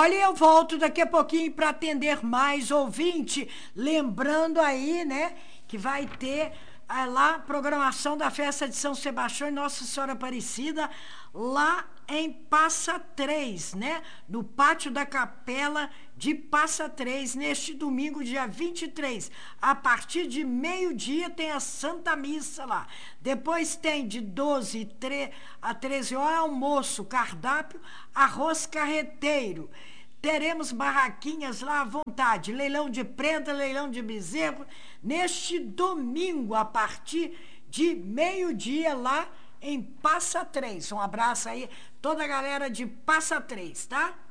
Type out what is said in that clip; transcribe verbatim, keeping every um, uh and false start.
Olha, eu volto daqui a pouquinho para atender mais ouvinte. Lembrando aí, né, que vai ter ah, lá programação da festa de São Sebastião e Nossa Senhora Aparecida, lá em Passa Três, né? No pátio da Capela de Passa Três, neste domingo, dia vinte e três. A partir de meio-dia tem a Santa Missa lá. Depois tem de doze a treze horas almoço, cardápio, arroz carreteiro. Teremos barraquinhas lá à vontade, leilão de prenda, leilão de bezerro, neste domingo, a partir de meio-dia, lá em Passa Três. Um abraço aí, toda a galera de Passa Três, tá?